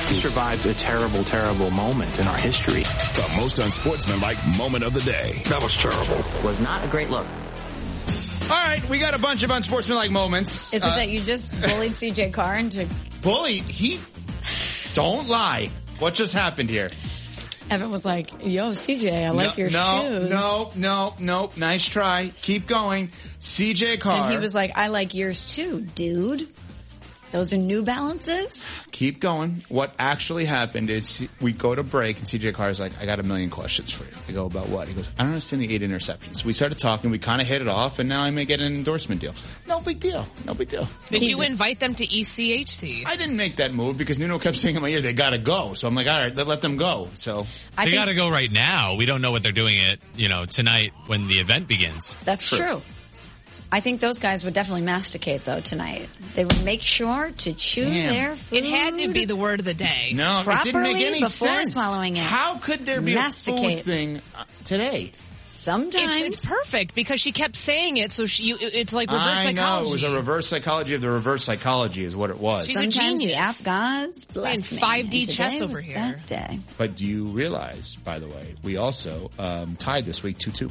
We survived a terrible, terrible moment in our history. The most unsportsmanlike moment of the day. That was terrible. Was not a great look. All right, we got a bunch of unsportsmanlike moments. Is it that you just bullied CJ Carr into... Bullied? Don't lie. What just happened here? Evan was like, yo, CJ, I like your shoes. No. Nice try. Keep going. CJ Carr. And he was like, I like yours too, dude. Those are New Balances? Keep going. What actually happened is we go to break and CJ Carr's like, I got a million questions for you. I go, about what? He goes, I don't understand the 8 interceptions. We started talking. We kind of hit it off, and now I may get an endorsement deal. No big deal. Did you invite them to ECHC? I didn't make that move because Nuno kept saying in my ear, they got to go. So I'm like, all right, let them go. So they got to go right now. We don't know what they're doing tonight when the event begins. That's true. I think those guys would definitely masticate, though, tonight. They would make sure to chew their food. It had to be the word of the day. No, it didn't make any before sense. Swallowing it. How could there be a food thing today? Sometimes. It's perfect because she kept saying it, so it's like reverse psychology. I know, it was a reverse psychology of the reverse psychology is what it was. She's Sometimes a genius. the app gods bless me. 5D chess over here. That day. But do you realize, by the way, we also tied this week 2-2.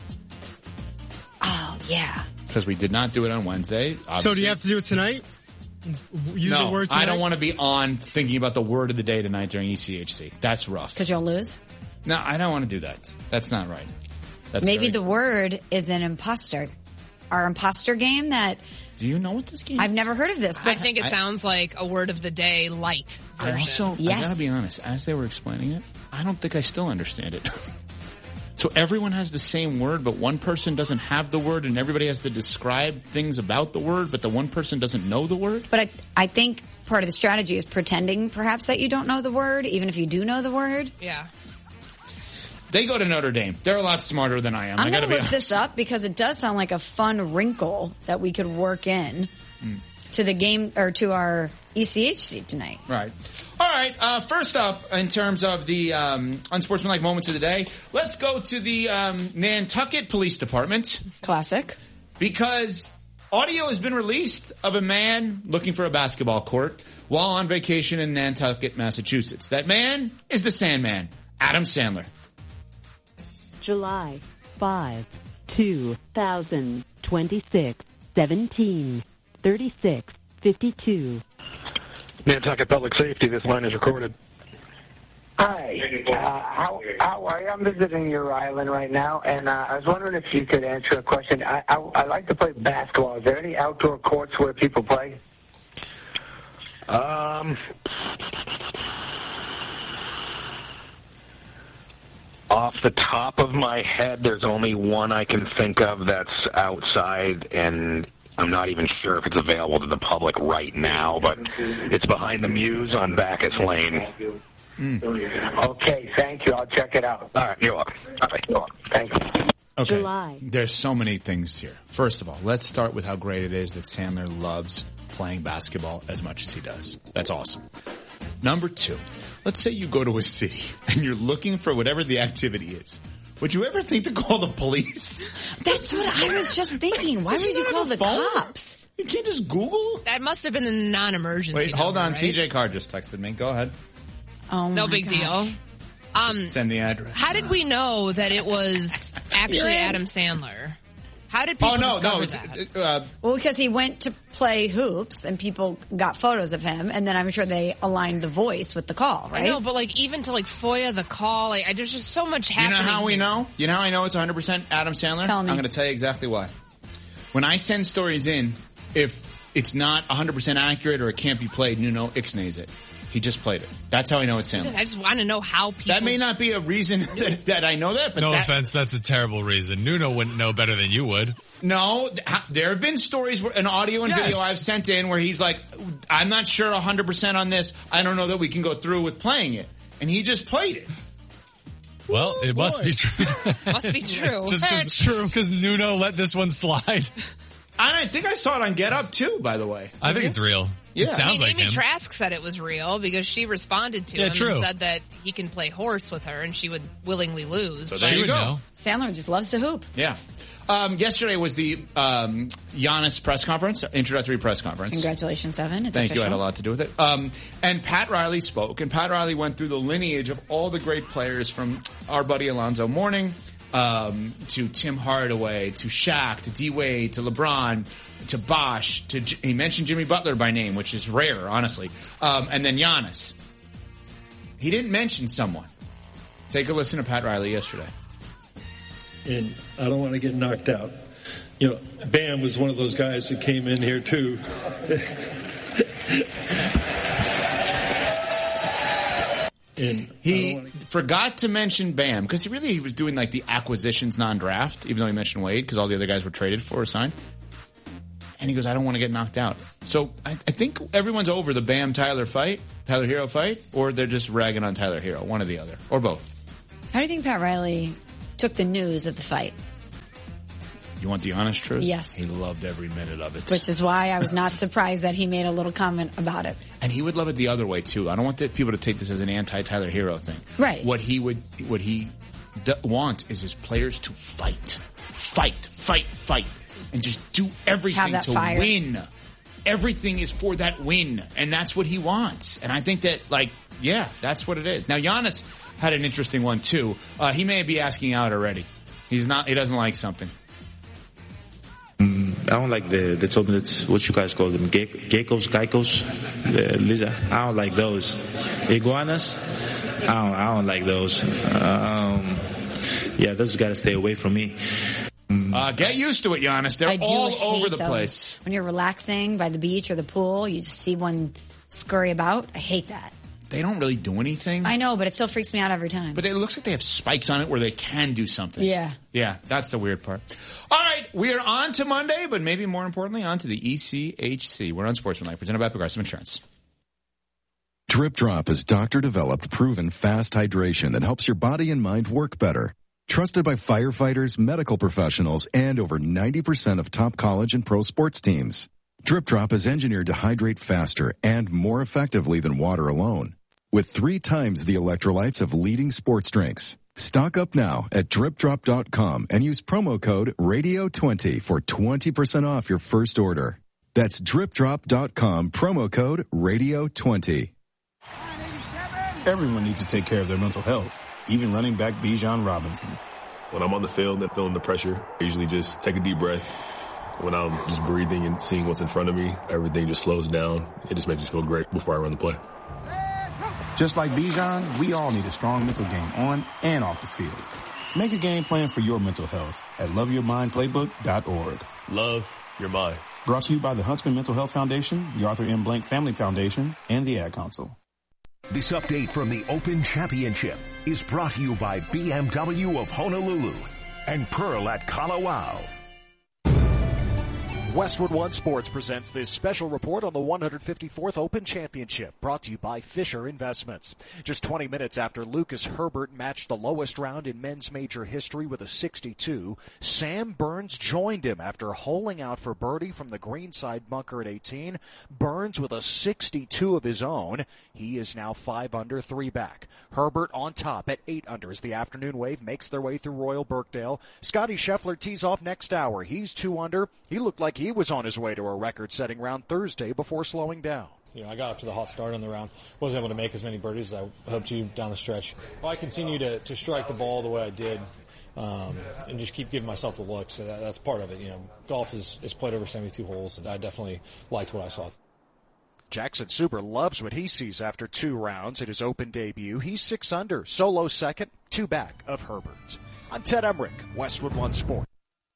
Oh, yeah. Because we did not do it on Wednesday. Obviously. So do you have to do it tonight? Use the word tonight? I don't want to be on thinking about the word of the day tonight during ECHC. That's rough. Because you'll lose? No, I don't want to do that. That's not right. Maybe the word is an imposter. Our imposter game that... Do you know what this game is? I've never heard of this. But I think it sounds like a word of the day light version. I gotta be honest, as they were explaining it, I don't think I still understand it. So everyone has the same word, but one person doesn't have the word, and everybody has to describe things about the word, but the one person doesn't know the word? But I think part of the strategy is pretending perhaps that you don't know the word, even if you do know the word. Yeah. They go to Notre Dame. They're a lot smarter than I am. I'm going to look this up because it does sound like a fun wrinkle that we could work in to the game or to our ECHC tonight. Right. All right. First up, in terms of the unsportsmanlike moments of the day, let's go to the Nantucket Police Department. Classic. Because audio has been released of a man looking for a basketball court while on vacation in Nantucket, Massachusetts. That man is the Sandman, Adam Sandler. July 5, 2026, 17:36:52. Nantucket Public Safety, this line is recorded. Hi, how are you? I'm visiting your island right now, and I was wondering if you could answer a question. I like to play basketball. Is there any outdoor courts where people play? Off the top of my head, there's only one I can think of that's outside, and I'm not even sure if it's available to the public right now, but it's behind the Muse on Bacchus Lane. Okay, thank you. I'll check it out. All right, you're welcome. All right, you're welcome. Thank you. Okay. July. There's so many things here. First of all, let's start with how great it is that Sandler loves playing basketball as much as he does. That's awesome. Number 2, let's say you go to a city and you're looking for whatever the activity is. Would you ever think to call the police? That's what I was just thinking. Why would you call the cops? You can't just Google? That must have been a non-emergency. Wait, hold on. Right? CJ Carr just texted me. Go ahead. Oh, no big deal. Send the address. How did we know that it was actually Adam Sandler? How did people discover that? Well, because he went to play hoops and people got photos of him, and then I'm sure they aligned the voice with the call, right? I know, but even to FOIA the call, there's just so much happening. You know how we know? You know how I know it's 100% Adam Sandler? Tell me. I'm going to tell you exactly why. When I send stories in, if it's not 100% accurate or it can't be played, Nuno ixnays it. He just played it. That's how I know it's Sandler. I just want to know how people... That may not be a reason that I know that, but no offense, that's a terrible reason. Nuno wouldn't know better than you would. No, there have been stories, an audio and video I've sent in where he's like, I'm not sure 100% on this. I don't know that we can go through with playing it. And he just played it. Well, it must be true. Must be true. It's true. Because Nuno let this one slide. I think I saw it on Get Up, too, by the way. I think it's real. Yeah. It sounds like Amy him. Trask said it was real because she responded to him true. and said that he can play horse with her and she would willingly lose. So there you go. Sandler just loves to hoop. Yeah. Yesterday was the Giannis press conference, introductory press conference. Congratulations, Evan. It's Thank official. you. I had a lot to do with it. And Pat Riley spoke, and Pat Riley went through the lineage of all the great players from our buddy Alonzo Mourning to Tim Hardaway to Shaq to D-Wade to LeBron to Bosh to he mentioned Jimmy Butler by name, which is rare, honestly. And then Giannis. He didn't mention someone. Take a listen to Pat Riley yesterday. And I don't want to get knocked out. You know, Bam was one of those guys that came in here too. And he forgot to mention Bam because he was doing like the acquisitions non-draft, even though he mentioned Wade because all the other guys were traded for or signed. And he goes, I don't want to get knocked out. So I think everyone's over the Bam Tyler Hero fight, or they're just ragging on Tyler Hero, one or the other, or both. How do you think Pat Riley took the news of the fight? You want the honest truth? Yes. He loved every minute of it. Which is why I was not surprised that he made a little comment about it. And he would love it the other way too. I don't want people to take this as an anti-Tyler Hero thing. Right. What he want is his players to fight, and just do everything to fire. win. Everything is for that win, and that's what he wants. And I think that, that's what it is. Now, Giannis had an interesting one too. He may be asking out already. He doesn't like something. I don't like they told me that's what you guys call them, geckos, lizard. I don't like those. Iguanas, I don't like those. Those gotta stay away from me. Get used to it, Giannis. They're all over the place. When you're relaxing by the beach or the pool, you just see one scurry about. I hate that. They don't really do anything. I know, but it still freaks me out every time. But it looks like they have spikes on it where they can do something. Yeah. Yeah, that's the weird part. All right, we are on to Monday, but maybe more importantly, on to the ECHC. We're on Sportsmanlike, presented by Progressive Insurance. Drip Drop is doctor-developed, proven fast hydration that helps your body and mind work better. Trusted by firefighters, medical professionals, and over 90% of top college and pro sports teams. Drip Drop is engineered to hydrate faster and more effectively than water alone, with 3 times the electrolytes of leading sports drinks. Stock up now at dripdrop.com and use promo code RADIO20 for 20% off your first order. That's dripdrop.com, promo code RADIO20. Everyone needs to take care of their mental health, even running back Bijan Robinson. When I'm on the field and feeling the pressure, I usually just take a deep breath. When I'm just breathing and seeing what's in front of me, everything just slows down. It just makes me feel great before I run the play. Just like Bijan, we all need a strong mental game on and off the field. Make a game plan for your mental health at loveyourmindplaybook.org. Love your mind. Brought to you by the Huntsman Mental Health Foundation, the Arthur M. Blank Family Foundation, and the Ad Council. This update from the Open Championship is brought to you by BMW of Honolulu and Pearl at Kalawao. Westwood One Sports presents this special report on the 154th Open Championship, brought to you by Fisher Investments. Just 20 minutes after Lucas Herbert matched the lowest round in men's major history with a 62, Sam Burns joined him after holing out for birdie from the greenside bunker at 18. Burns with a 62 of his own. He is now 5 under, 3 back. Herbert on top at 8 under as the afternoon wave makes their way through Royal Birkdale. Scotty Scheffler tees off next hour. He's 2 under. He looked like he was on his way to a record-setting round Thursday before slowing down. I got off to the hot start on the round. Wasn't able to make as many birdies as I hoped to down the stretch. If I continue to strike the ball the way I did, and just keep giving myself the look, so that's part of it. Golf is played over 72 holes, and I definitely liked what I saw. Jackson Suber loves what he sees after 2 rounds at his Open debut. He's 6 under, solo second, 2 back of Herbert. I'm Ted Emmerich, Westwood One Sports.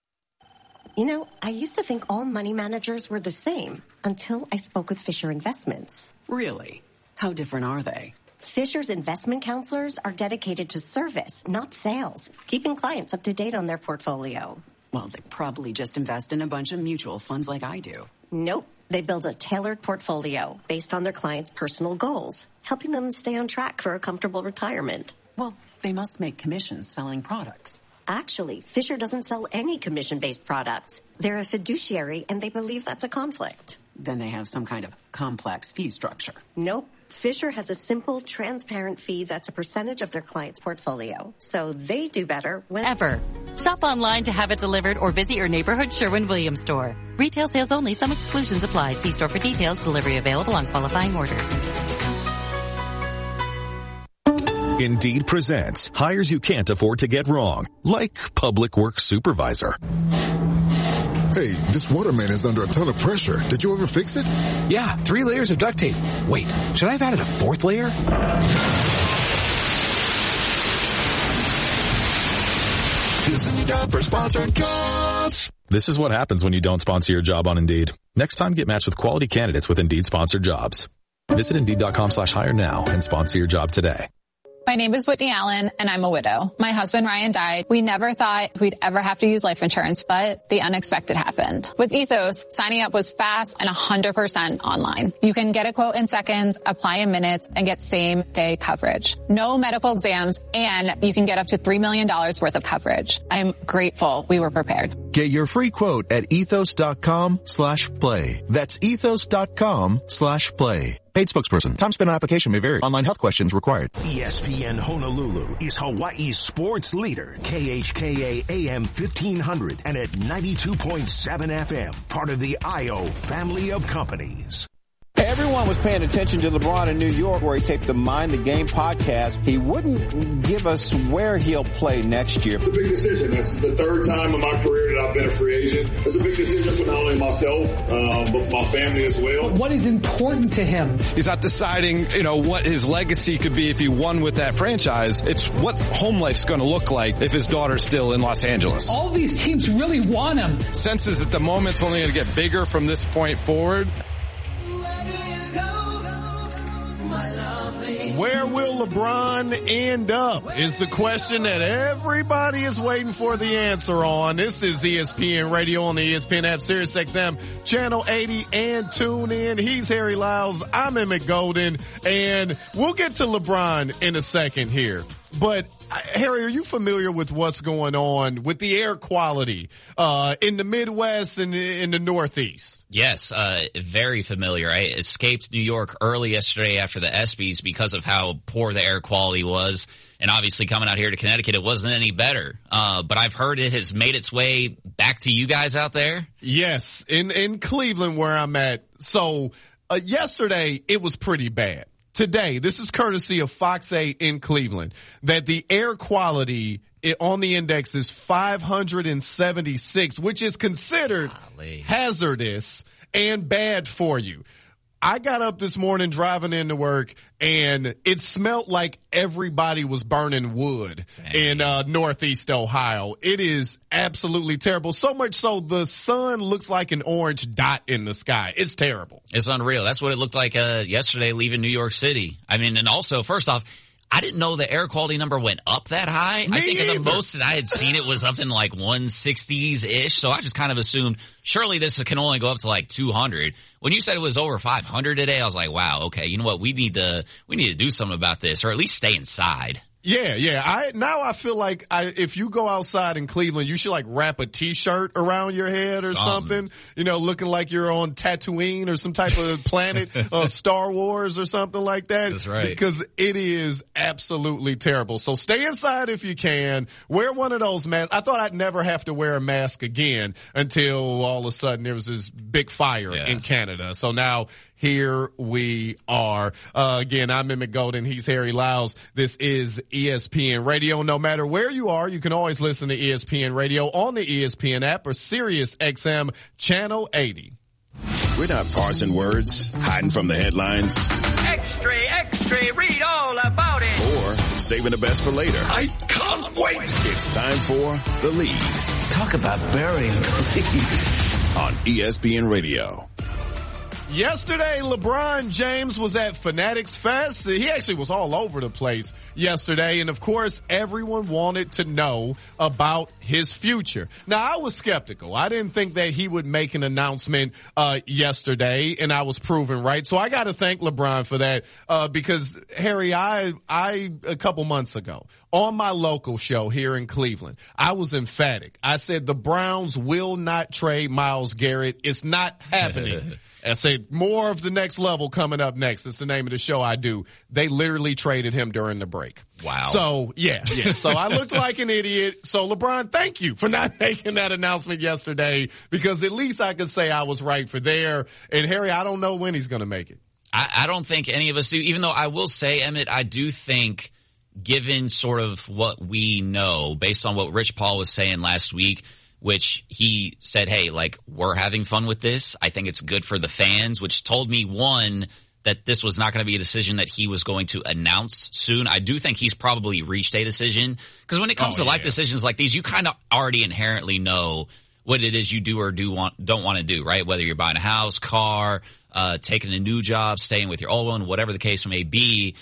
I used to think all money managers were the same until I spoke with Fisher Investments. Really? How different are they? Fisher's investment counselors are dedicated to service, not sales, keeping clients up to date on their portfolio. Well, they probably just invest in a bunch of mutual funds like I do. Nope. They build a tailored portfolio based on their clients' personal goals, helping them stay on track for a comfortable retirement. Well, they must make commissions selling products. Actually, Fisher doesn't sell any commission-based products. They're a fiduciary, and they believe that's a conflict. then they have some kind of complex fee structure. Nope. Fisher has a simple, transparent fee that's a percentage of their client's portfolio. So they do better whenever. Shop online to have it delivered or visit your neighborhood Sherwin-Williams store. Retail sales only. Some exclusions apply. See store for details. Delivery available on qualifying orders. Indeed presents hires you can't afford to get wrong, like public works supervisor. Hey, this waterman is under a ton of pressure. Did you ever fix it? Yeah, 3 layers of duct tape. Wait, should I have added a 4th layer? Isn't job for sponsored jobs? This is what happens when you don't sponsor your job on Indeed. Next time, get matched with quality candidates with Indeed sponsored jobs. Visit Indeed.com/hire now and sponsor your job today. My name is Whitney Allen, and I'm a widow. My husband, Ryan, died. We never thought we'd ever have to use life insurance, but the unexpected happened. With Ethos, signing up was fast and 100% online. You can get a quote in seconds, apply in minutes, and get same-day coverage. No medical exams, and you can get up to $3 million worth of coverage. I'm grateful we were prepared. Get your free quote at ethos.com/play. That's ethos.com/play. Paid spokesperson. Time spent on application may vary. Online health questions required. ESPN Honolulu is Hawaii's sports leader. KHKA AM 1500 and at 92.7 FM. Part of the IO family of companies. Everyone was paying attention to LeBron in New York, where he taped the Mind the Game podcast. He wouldn't give us where he'll play next year. It's a big decision. This is the 3rd time in my career that I've been a free agent. It's a big decision for not only myself, but for my family as well. What is important to him? He's not deciding, what his legacy could be if he won with that franchise. It's what home life's going to look like if his daughter's still in Los Angeles. All these teams really want him. Senses that the moment's only going to get bigger from this point forward. Where will LeBron end up is the question that everybody is waiting for the answer on. This is ESPN Radio on the ESPN app, Sirius XM, Channel 80, and tune in. He's Harry Lyles. I'm Emmett Golden, and we'll get to LeBron in a second here. But Harry, are you familiar with what's going on with the air quality in the Midwest and in the Northeast? Yes, very familiar. I escaped New York early yesterday after the ESPYs because of how poor the air quality was. And obviously coming out here to Connecticut, it wasn't any better. But I've heard it has made its way back to you guys out there. Yes, in Cleveland where I'm at. So yesterday it was pretty bad. Today, this is courtesy of Fox 8 in Cleveland, that the air quality on the index is 576, which is considered hazardous and bad for you. I got up this morning driving into work, and it smelled like everybody was burning wood in Northeast Ohio. It is absolutely terrible. So much so the sun looks like an orange dot in the sky. It's terrible. It's unreal. That's what it looked like yesterday leaving New York City. I mean, and also, first off, I didn't know the air quality number went up that high. I think the most that I had seen it was up in like 160s-ish. So I just kind of assumed surely this can only go up to like 200. When you said it was over 500 today, I was like, wow, okay, you know what? We need to do something about this, or at least stay inside. Yeah. I feel like if you go outside in Cleveland, you should like wrap a T-shirt around your head or something, looking like you're on Tatooine or some type of planet, Star Wars or something like that. That's right. Because it is absolutely terrible. So stay inside if you can. Wear one of those masks. I thought I'd never have to wear a mask again until all of a sudden there was this big fire in Canada. So now here we are. Again, I'm Emmett Golden. He's Harry Lyles. This is ESPN Radio. No matter where you are, you can always listen to ESPN Radio on the ESPN app or Sirius XM Channel 80. We're not parsing words, hiding from the headlines. Extra, read all about it. Or saving the best for later. I can't wait. It's time for The Lead. Talk about burying the lead. On ESPN Radio. Yesterday, LeBron James was at Fanatics Fest. He actually was all over the place yesterday. And, of course, everyone wanted to know about his future. Now, I was skeptical. I didn't think that he would make an announcement yesterday, and I was proven right. So I got to thank LeBron for that because, Harry, I a couple months ago on my local show here in Cleveland, I was emphatic. I said the Browns will not trade Myles Garrett. It's not happening. I said more of the next level coming up next. It's the name of the show I do. They literally traded him during the break. Wow. So, yeah. So I looked like an idiot. So, LeBron, thank you for not making that announcement yesterday because at least I could say I was right for there. And, Harry, I don't know when he's going to make it. I don't think any of us do, even though I will say, Emmett, I do think given sort of what we know based on what Rich Paul was saying last week, which he said, hey, like, we're having fun with this. I think it's good for the fans, which told me, one, that this was not going to be a decision that he was going to announce soon. I do think he's probably reached a decision because when it comes to life decisions like these, you kind of already inherently know what it is you do or don't want to do, right? Whether you're buying a house, car, taking a new job, staying with your old one, whatever the case may be.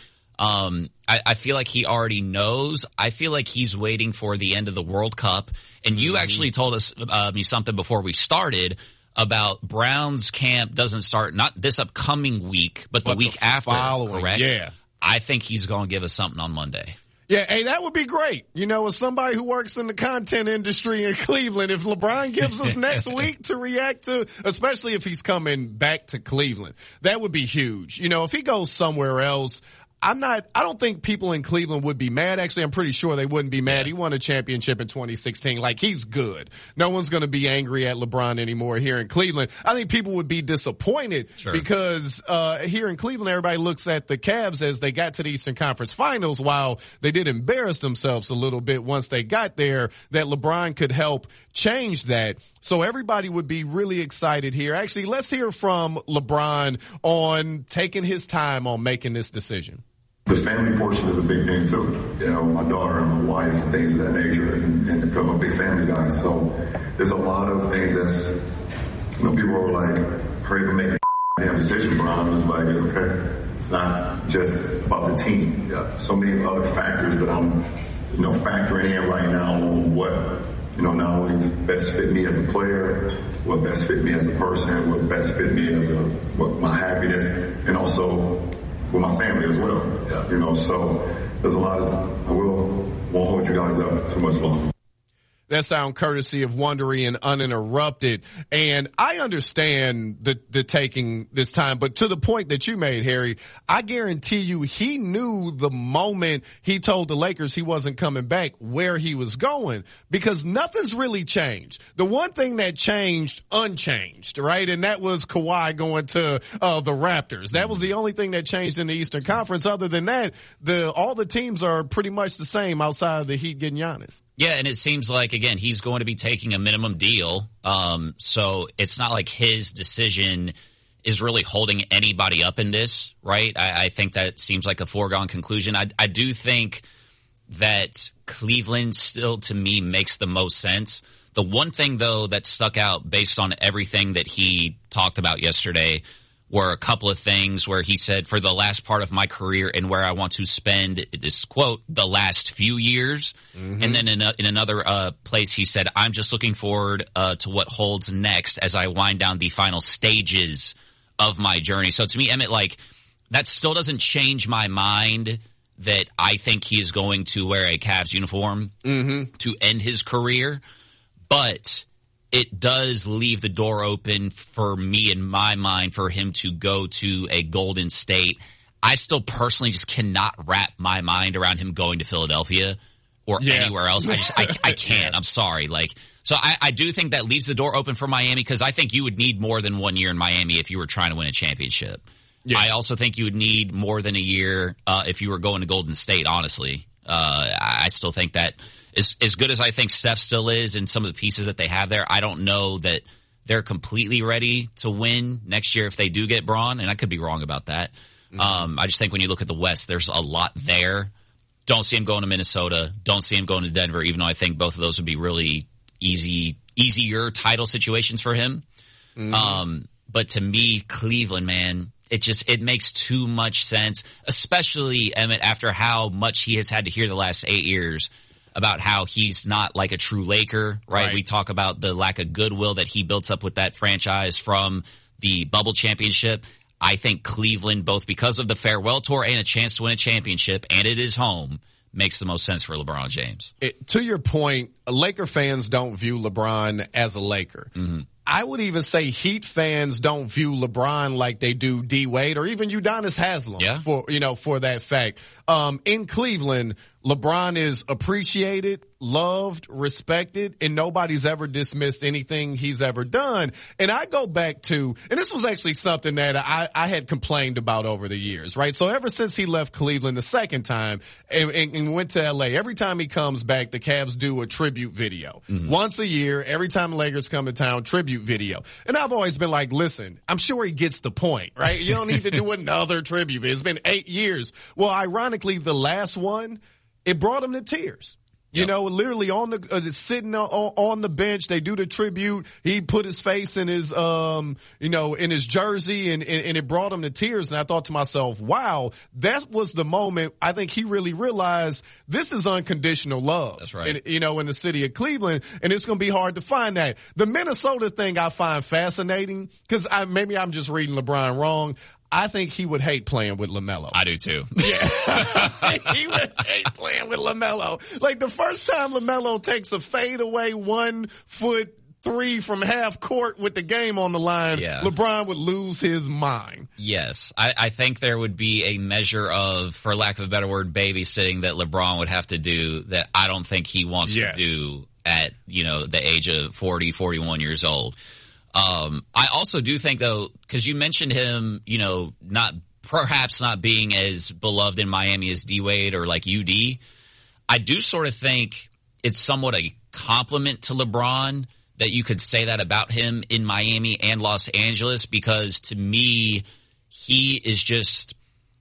I feel like he already knows. I feel like he's waiting for the end of the World Cup. And you actually told us me something before we started about Browns camp doesn't start not this upcoming week, but the week after, correct? Yeah. I think he's going to give us something on Monday. Yeah, hey, that would be great. You know, as somebody who works in the content industry in Cleveland, if LeBron gives us next week to react to, especially if he's coming back to Cleveland, that would be huge. You know, if he goes somewhere else, I don't think people in Cleveland would be mad. Actually, I'm pretty sure they wouldn't be mad. He won a championship in 2016. Like, he's good. No one's going to be angry at LeBron anymore here in Cleveland. I think people would be disappointed because here in Cleveland, everybody looks at the Cavs as they got to the Eastern Conference Finals. While they did embarrass themselves a little bit once they got there, that LeBron could help change that. So everybody would be really excited here. Actually, let's hear from LeBron on taking his time on making this decision. The family portion is a big thing too. You know, my daughter and my wife and things of that nature, and I'm a big family guy. So there's a lot of things that's, you know, people are like, hurry up and make a damn decision, bro. I'm just like, okay, it's not just about the team. So many other factors that I'm, you know, factoring in right now on what, you know, not only best fit me as a player, what best fit me as a person, what best fit me as what my happiness, and also with my family as well. You know, so there's a lot of, I won't hold you guys up too much longer. That sound courtesy of Wondery and Uninterrupted. And I understand the taking this time, but to the point that you made, Harry, I guarantee you he knew the moment he told the Lakers he wasn't coming back where he was going because nothing's really changed. The one thing that changed, unchanged, right? And that was Kawhi going to the Raptors. That was the only thing that changed in the Eastern Conference. Other than that, all the teams are pretty much the same outside of the Heat getting Giannis. Yeah, and it seems like, again, he's going to be taking a minimum deal. So it's not like his decision is really holding anybody up in this, right? I think that seems like a foregone conclusion. I do think that Cleveland still, to me, makes the most sense. The one thing, though, that stuck out based on everything that he talked about yesterday were a couple of things where he said, for the last part of my career and where I want to spend, this quote, the last few years. Mm-hmm. And then in another place, he said, I'm just looking forward to what holds next as I wind down the final stages of my journey. So to me, Emmett, like, that still doesn't change my mind that I think he is going to wear a Cavs uniform to end his career. But it does leave the door open for me, in my mind, for him to go to a Golden State. I still personally just cannot wrap my mind around him going to Philadelphia or anywhere else. I can't. I'm sorry. So I do think that leaves the door open for Miami because I think you would need more than 1 year in Miami if you were trying to win a championship. Yeah. I also think you would need more than a year if you were going to Golden State, honestly. I still think that as good as I think Steph still is and some of the pieces that they have there, I don't know that they're completely ready to win next year if they do get Braun, and I could be wrong about that. I just think when you look at the West, there's a lot there. Don't see him going to Minnesota. Don't see him going to Denver, even though I think both of those would be really easier title situations for him. But to me, Cleveland, man, it makes too much sense, especially, Emmett, after how much he has had to hear the last 8 years about how he's not like a true Laker, right? We talk about the lack of goodwill that he built up with that franchise from the bubble championship. I think Cleveland, both because of the farewell tour and a chance to win a championship, and it is home, makes the most sense for LeBron James. To your point, Laker fans don't view LeBron as a Laker. Mm-hmm. I would even say Heat fans don't view LeBron like they do D Wade or even Udonis Haslem for that fact. In Cleveland, LeBron is appreciated, loved, respected, and nobody's ever dismissed anything he's ever done. And I go back to, and this was actually something that I had complained about over the years, right? So ever since he left Cleveland the second time and went to LA, every time he comes back, the Cavs do a tribute video. Mm-hmm. Once a year, every time the Lakers come to town, tribute video. And I've always been like, listen, I'm sure he gets the point, right? You don't need to do another tribute video. It's been 8 years. Well, ironically, the last one, it brought him to tears. You know, literally on the sitting on the bench, they do the tribute. He put his face in his in his jersey, and it brought him to tears. And I thought to myself, wow, that was the moment I think he really realized this is unconditional love. That's right. In the city of Cleveland, and it's going to be hard to find that. The Minnesota thing I find fascinating because maybe I'm just reading LeBron wrong. I think he would hate playing with LaMelo. I do too. Yeah. He would hate playing with LaMelo. Like the first time LaMelo takes a fadeaway 1-foot-3 from half court with the game on the line, LeBron would lose his mind. Yes. I think there would be a measure of, for lack of a better word, babysitting that LeBron would have to do that I don't think he wants to do at, the age of 40, 41 years old. I also do think, though, because you mentioned him, perhaps not being as beloved in Miami as D-Wade or like UD. I do sort of think it's somewhat a compliment to LeBron that you could say that about him in Miami and Los Angeles, because to me, he is just,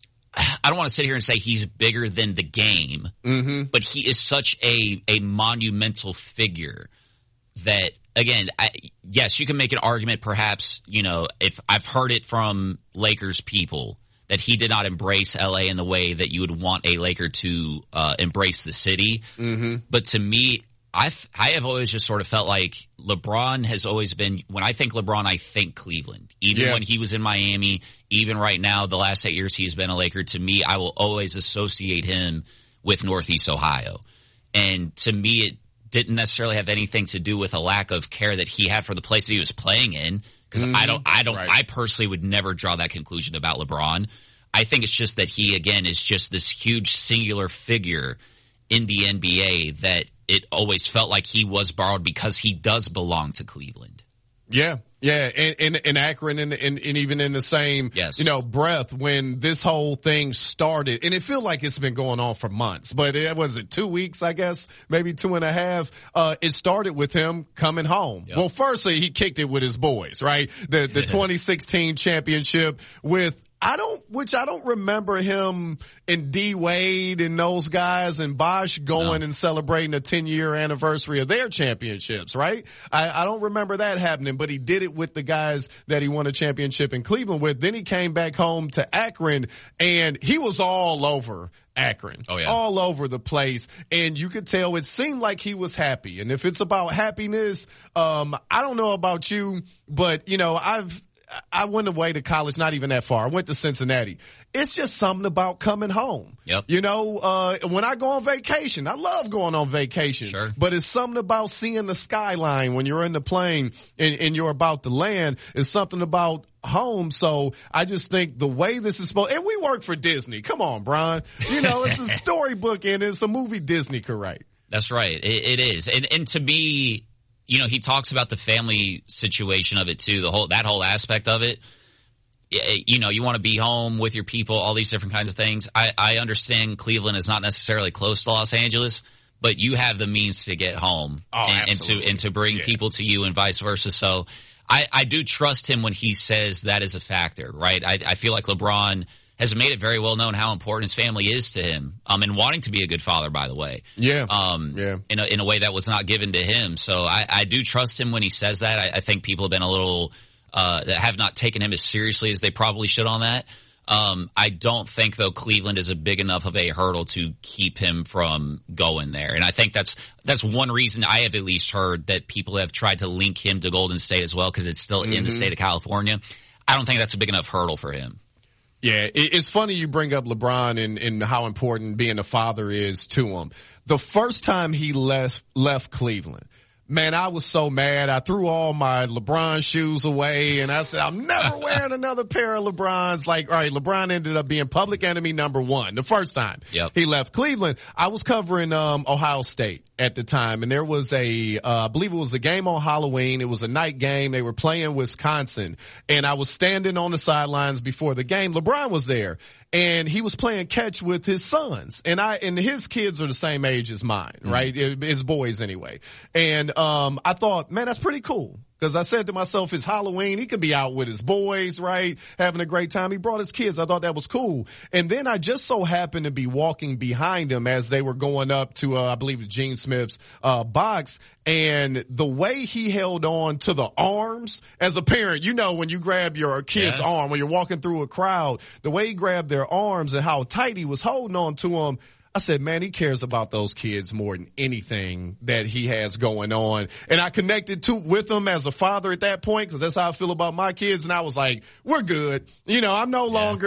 I don't want to sit here and say he's bigger than the game, but he is such a monumental figure that, again, yes, you can make an argument perhaps, if I've heard it from Lakers people that he did not embrace LA in the way that you would want a Laker to embrace the city. Mm-hmm. But to me, I have always just sort of felt like LeBron has always been, when I think LeBron, I think Cleveland. Even when he was in Miami, even right now, the last 8 years he's been a Laker, to me, I will always associate him with Northeast Ohio. And to me, it didn't necessarily have anything to do with a lack of care that he had for the place that he was playing in. Because I personally would never draw that conclusion about LeBron. I think it's just that he, again, is just this huge singular figure in the NBA that it always felt like he was borrowed because he does belong to Cleveland. Yeah. Yeah, in Akron and even in the same, breath when this whole thing started. And it feels like it's been going on for months, but it was 2 weeks, I guess, maybe 2.5. It started with him coming home. Yep. Well, firstly, he kicked it with his boys, right? The 2016 championship with, I don't remember him and D Wade and those guys and Bosh going and celebrating the 10-year anniversary of their championships, right? I don't remember that happening, but he did it with the guys that he won a championship in Cleveland with. Then he came back home to Akron and he was all over Akron. Oh, yeah. All over the place. And you could tell it seemed like he was happy. And if it's about happiness, I don't know about you, but I went away to college, not even that far. I went to Cincinnati. It's just something about coming home. Yep. When I go on vacation, I love going on vacation. Sure. But it's something about seeing the skyline when you're in the plane and you're about to land. It's something about home. So I just think the way this is supposed, and we work for Disney. Come on, Brian. It's a storybook and it's a movie Disney could write. That's right. It is. And to me, he talks about the family situation of it too, that whole aspect of it. You want to be home with your people, all these different kinds of things. I understand Cleveland is not necessarily close to Los Angeles, but you have the means to get home and to bring people to you and vice versa. So I do trust him when he says that is a factor, right? I feel like LeBron has made it very well known how important his family is to him. And wanting to be a good father, by the way. Yeah. In a way that was not given to him. So I do trust him when he says that. I think people have been a little, that have not taken him as seriously as they probably should on that. I don't think, though, Cleveland is a big enough of a hurdle to keep him from going there. And I think that's one reason I have at least heard that people have tried to link him to Golden State as well, because it's still in the state of California. I don't think that's a big enough hurdle for him. Yeah, it's funny you bring up LeBron and how important being a father is to him. The first time he left Cleveland, man, I was so mad. I threw all my LeBron shoes away, and I said, I'm never wearing another pair of LeBrons. Like, all right, LeBron ended up being public enemy number one the first time he left Cleveland. I was covering Ohio State at the time, and there was I believe it was a game on Halloween. It was a night game. They were playing Wisconsin, and I was standing on the sidelines before the game. LeBron was there, and he was playing catch with his sons, and his kids are the same age as mine, right? His boys anyway. And I thought, man, that's pretty cool. Because I said to myself, it's Halloween. He could be out with his boys, right? Having a great time. He brought his kids. I thought that was cool. And then I just so happened to be walking behind him as they were going up to, I believe, Gene Smith's box. And the way he held on to the arms, as a parent, you know, when you grab your kid's arm, when you're walking through a crowd, the way he grabbed their arms and how tight he was holding on to them, I said, man, he cares about those kids more than anything that he has going on. And I connected with him as a father at that point, because that's how I feel about my kids. And I was like, we're good. You know, I'm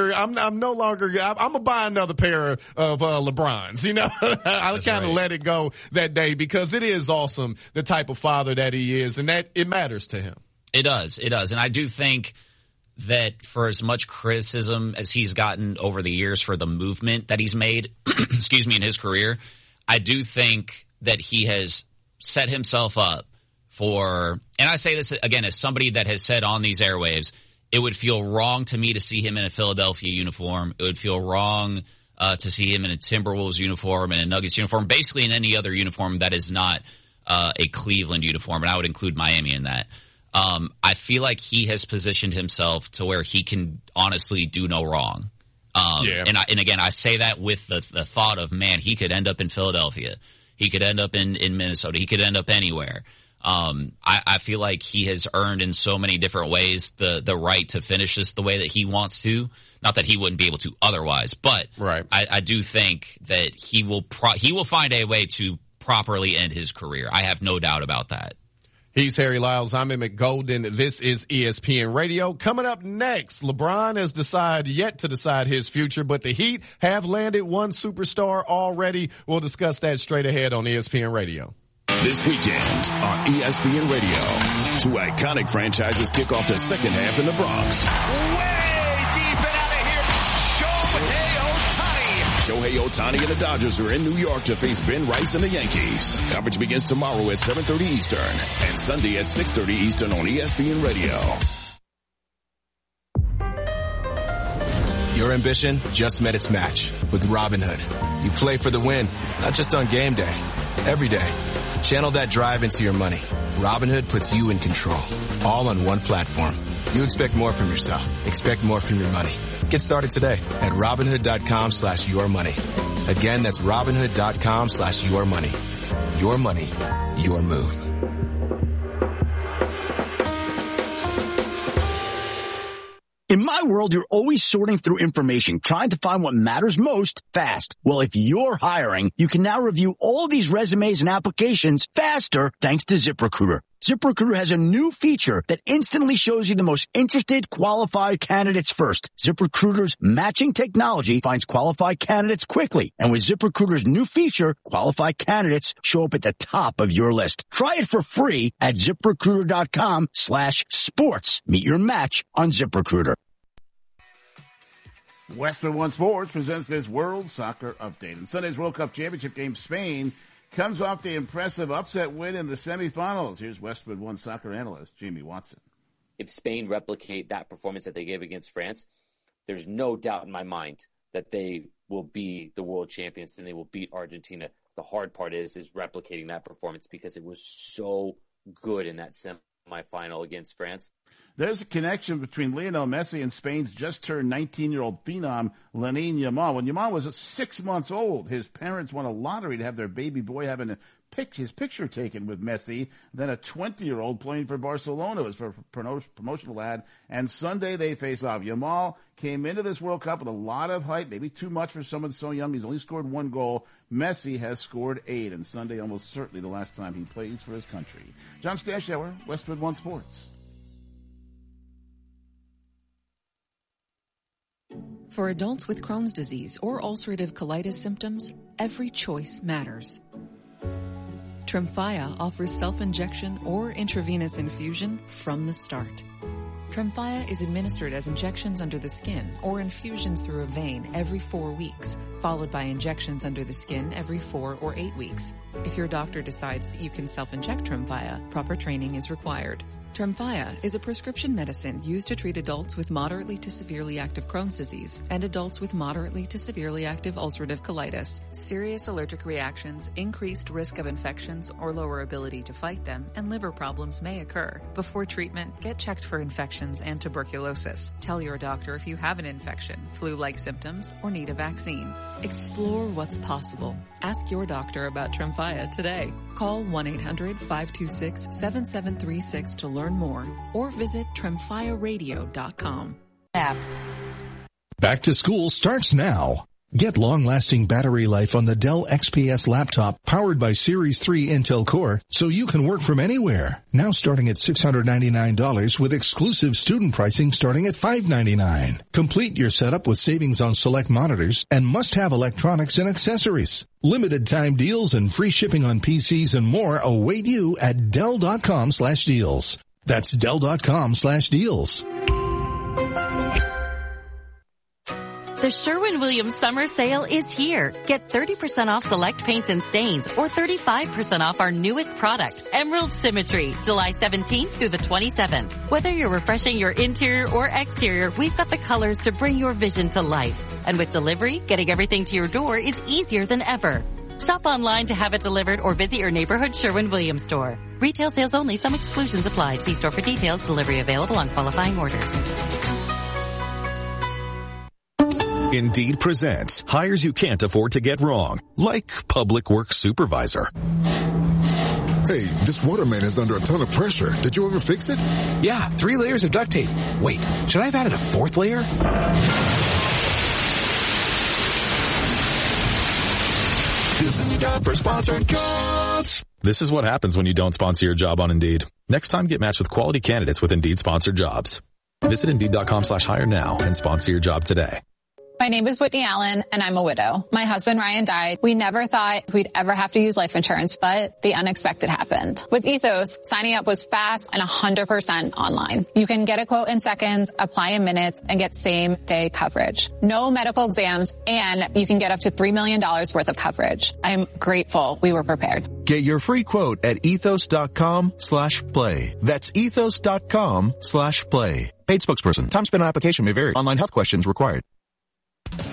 gonna buy another pair of LeBrons. You know, I kind of let it go that day, because it is awesome the type of father that he is, and that it matters to him. It does. And I do think that for as much criticism as he's gotten over the years for the movement that he's made, in his career, I do think that he has set himself up for, and I say this again as somebody that has said on these airwaves, it would feel wrong to me to see him in a Philadelphia uniform. It would feel wrong to see him in a Timberwolves uniform and a Nuggets uniform, basically in any other uniform that is not a Cleveland uniform, and I would include Miami in that. I feel like he has positioned himself to where he can honestly do no wrong. And again, I say that with the thought of, man, he could end up in Philadelphia. He could end up in Minnesota. He could end up anywhere. I feel like he has earned in so many different ways the right to finish this the way that he wants to. Not that he wouldn't be able to otherwise, but I do think that he will find a way to properly end his career. I have no doubt about that. He's Harry Lyles. I'm Emmett Golden. This is ESPN Radio. Coming up next, LeBron has yet to decide his future, but the Heat have landed one superstar already. We'll discuss that straight ahead on ESPN Radio. This weekend on ESPN Radio, two iconic franchises kick off the second half in the Bronx. Shohei Ohtani and the Dodgers are in New York to face Ben Rice and the Yankees. Coverage begins tomorrow at 7:30 Eastern and Sunday at 6:30 Eastern on ESPN Radio. Your ambition just met its match with Robinhood. You play for the win, not just on game day, every day. Channel that drive into your money. Robinhood puts you in control, all on one platform. You expect more from yourself. Expect more from your money. Get started today at Robinhood.com/yourmoney. Again, that's Robinhood.com/yourmoney. Your money, your move. In my world, you're always sorting through information, trying to find what matters most fast. Well, if you're hiring, you can now review all these resumes and applications faster thanks to ZipRecruiter. ZipRecruiter has a new feature that instantly shows you the most interested, qualified candidates first. ZipRecruiter's matching technology finds qualified candidates quickly. And with ZipRecruiter's new feature, qualified candidates show up at the top of your list. Try it for free at ZipRecruiter.com/sports. Meet your match on ZipRecruiter. Westwood One Sports presents this World Soccer Update. In Sunday's World Cup Championship game, Spain comes off the impressive upset win in the semifinals. Here's Westwood One soccer analyst Jamie Watson. If Spain replicate that performance that they gave against France, there's no doubt in my mind that they will be the world champions and they will beat Argentina. The hard part is replicating that performance because it was so good in that semifinal against France. There's a connection between Lionel Messi and Spain's just-turned 19-year-old phenom, Lamine Yamal. When Yamal was 6 months old, his parents won a lottery to have their baby boy having his picture taken with Messi. Then a 20-year-old playing for Barcelona was for a promotional ad. And Sunday they face off. Yamal came into this World Cup with a lot of hype, maybe too much for someone so young. He's only scored 1 goal. Messi has scored 8, and Sunday almost certainly the last time he plays for his country. John Stashower, Westwood One Sports. For adults with Crohn's disease or ulcerative colitis symptoms, every choice matters. Tremfya offers self-injection or intravenous infusion from the start. Tremfya is administered as injections under the skin or infusions through a vein every 4 weeks, followed by injections under the skin every 4 or 8 weeks. If your doctor decides that you can self-inject Tremfya, proper training is required. Tremfya is a prescription medicine used to treat adults with moderately to severely active Crohn's disease and adults with moderately to severely active ulcerative colitis. Serious allergic reactions, increased risk of infections or lower ability to fight them, and liver problems may occur. Before treatment, get checked for infections and tuberculosis. Tell your doctor if you have an infection, flu-like symptoms, or need a vaccine. Explore what's possible. Ask your doctor about Tremfya today. Call 1-800-526-7736 to learn more or visit tremfyaradio.com. Back to school starts now. Get long-lasting battery life on the Dell XPS laptop powered by Series 3 Intel Core so you can work from anywhere. Now starting at $699 with exclusive student pricing starting at $599. Complete your setup with savings on select monitors and must-have electronics and accessories. Limited time deals and free shipping on PCs and more await you at Dell.com/deals. That's Dell.com/deals. The Sherwin-Williams Summer Sale is here. Get 30% off select paints and stains or 35% off our newest product, Emerald Symmetry, July 17th through the 27th. Whether you're refreshing your interior or exterior, we've got the colors to bring your vision to life. And with delivery, getting everything to your door is easier than ever. Shop online to have it delivered or visit your neighborhood Sherwin-Williams store. Retail sales only. Some exclusions apply. See store for details. Delivery available on qualifying orders. Indeed presents hires you can't afford to get wrong, like public works supervisor. Hey, this waterman is under a ton of pressure. Did you ever fix it? Yeah, 3 layers of duct tape. Wait, should I have added a 4th layer? This is your job for sponsored jobs. This is what happens when you don't sponsor your job on Indeed. Next time, get matched with quality candidates with Indeed sponsored jobs. Visit Indeed.com/hire now and sponsor your job today. My name is Whitney Allen, and I'm a widow. My husband, Ryan, died. We never thought we'd ever have to use life insurance, but the unexpected happened. With Ethos, signing up was fast and 100% online. You can get a quote in seconds, apply in minutes, and get same-day coverage. No medical exams, and you can get up to $3 million worth of coverage. I'm grateful we were prepared. Get your free quote at ethos.com/play. That's ethos.com/play. Paid spokesperson. Time spent on application may vary. Online health questions required.